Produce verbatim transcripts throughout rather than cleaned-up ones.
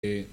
de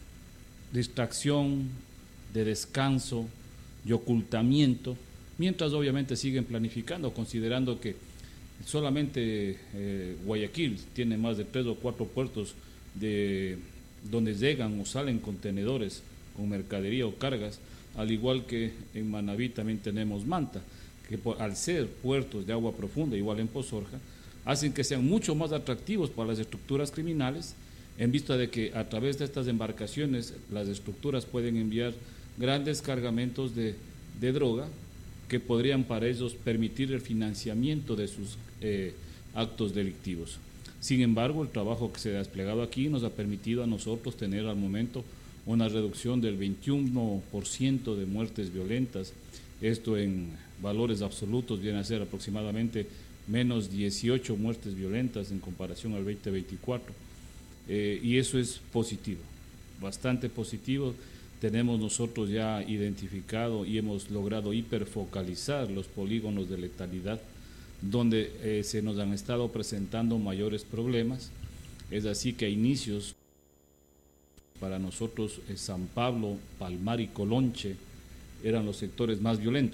distracción, de descanso y ocultamiento, mientras obviamente siguen planificando, considerando que solamente eh, Guayaquil tiene más de tres o cuatro puertos de donde llegan o salen contenedores con mercadería o cargas, al igual que en Manabí también tenemos Manta, que por, al ser puertos de agua profunda, igual en Pozorja, hacen que sean mucho más atractivos para las estructuras criminales, en vista de que a través de estas embarcaciones las estructuras pueden enviar grandes cargamentos de, de droga que podrían para ellos permitir el financiamiento de sus eh, actos delictivos. Sin embargo, el trabajo que se ha desplegado aquí nos ha permitido a nosotros tener al momento una reducción del veintiuno por ciento de muertes violentas. Esto en valores absolutos viene a ser aproximadamente menos dieciocho muertes violentas en comparación al veinte veinticuatro. Eh, y eso es positivo, bastante positivo. Tenemos nosotros ya identificado y hemos logrado hiperfocalizar los polígonos de letalidad donde eh, se nos han estado presentando mayores problemas. Es así que a inicios para nosotros eh, San Pablo, Palmar y Colonche eran los sectores más violentos.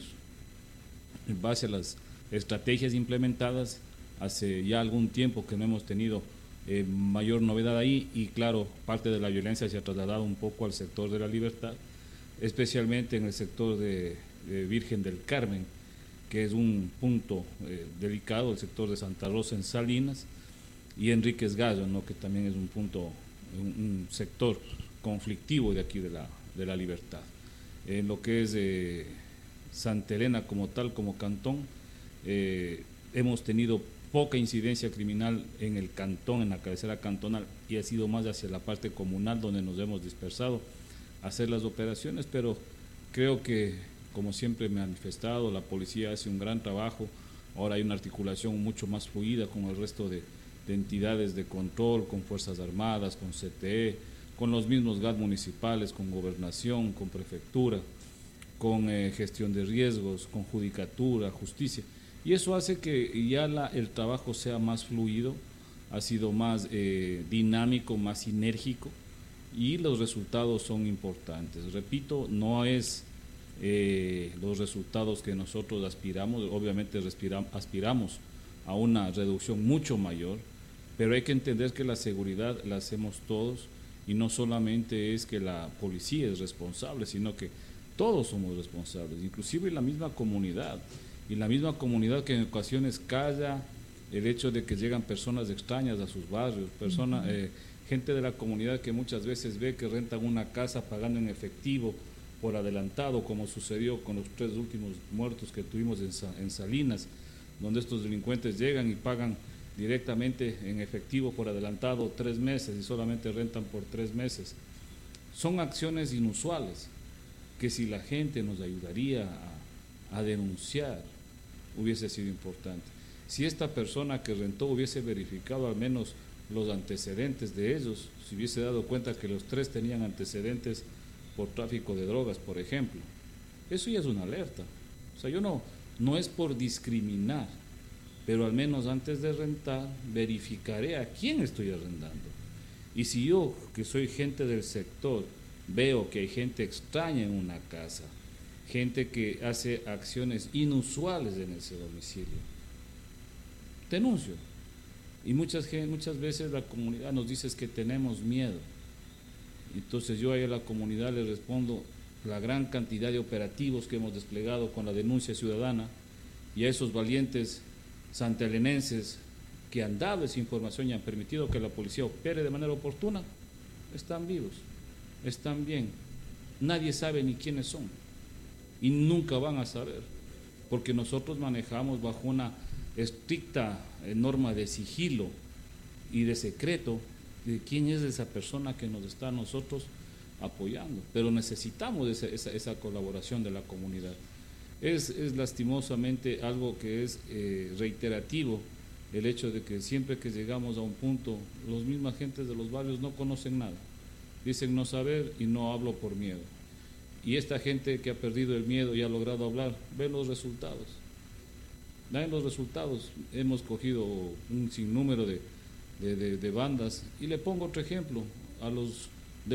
En base a las estrategias implementadas, hace ya algún tiempo que no hemos tenido eh, mayor novedad ahí, y claro, parte de la violencia se ha trasladado un poco al sector de la Libertad, especialmente en el sector de, de Virgen del Carmen, que es un punto eh, delicado, el sector de Santa Rosa en Salinas, y Enríquez Gallo, ¿no?, que también es un punto, un, un sector conflictivo de aquí de la, de la Libertad. En lo que es eh, Santa Elena como tal, como cantón, eh, hemos tenido poca incidencia criminal en el cantón, en la cabecera cantonal, y ha sido más hacia la parte comunal donde nos hemos dispersado a hacer las operaciones, pero creo que, como siempre me he manifestado, la policía hace un gran trabajo. Ahora hay una articulación mucho más fluida con el resto de, de entidades de control, con Fuerzas Armadas, con C T E, con los mismos G A T municipales, con Gobernación, con Prefectura, con eh, gestión de riesgos, con Judicatura, Justicia. Y eso hace que ya la, el trabajo sea más fluido, ha sido más eh, dinámico, más sinérgico, y los resultados son importantes. Repito, no es eh, los resultados que nosotros aspiramos, obviamente aspiramos a una reducción mucho mayor, pero hay que entender que la seguridad la hacemos todos, y no solamente es que la policía es responsable, sino que todos somos responsables, inclusive la misma comunidad. Y la misma comunidad que en ocasiones calla el hecho de que llegan personas extrañas a sus barrios, personas, eh, gente de la comunidad que muchas veces ve que rentan una casa pagando en efectivo por adelantado, como sucedió con los tres últimos muertos que tuvimos en, en Salinas, donde estos delincuentes llegan y pagan directamente en efectivo por adelantado tres meses y solamente rentan por tres meses. Son acciones inusuales que si la gente nos ayudaría a, a denunciar, hubiese sido importante. Si esta persona que rentó hubiese verificado al menos los antecedentes de ellos, se hubiese dado cuenta que los tres tenían antecedentes por tráfico de drogas, por ejemplo, eso ya es una alerta. O sea, yo no, no es por discriminar, pero al menos antes de rentar verificaré a quién estoy arrendando. Y si yo, que soy gente del sector, veo que hay gente extraña en una casa, gente que hace acciones inusuales en ese domicilio, denuncio. Y muchas, muchas veces la comunidad nos dice que tenemos miedo. Entonces yo ahí a la comunidad le respondo la gran cantidad de operativos que hemos desplegado con la denuncia ciudadana, y a esos valientes santaelenenses que han dado esa información y han permitido que la policía opere de manera oportuna, están vivos, están bien. Nadie sabe ni quiénes son. Y nunca van a saber, porque nosotros manejamos bajo una estricta norma de sigilo y de secreto de quién es esa persona que nos está a nosotros apoyando, pero necesitamos esa, esa, esa colaboración de la comunidad. Es, es lastimosamente algo que es eh, reiterativo, el hecho de que siempre que llegamos a un punto, los mismas gentes de los barrios no conocen nada, dicen no saber y no hablo por miedo. Y esta gente que ha perdido el miedo y ha logrado hablar, ve los resultados. Ven los resultados. Hemos cogido un sinnúmero de, de, de, de bandas. Y le pongo otro ejemplo. A los